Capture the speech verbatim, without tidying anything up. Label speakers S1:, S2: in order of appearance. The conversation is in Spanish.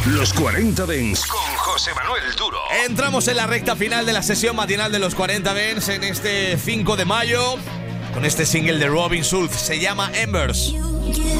S1: Los cuarenta Dance con José Manuel Duro.
S2: Entramos en la recta final de la sesión matinal de los cuarenta Dance en este cinco de mayo con este single de Robin Schulz, se llama Embers.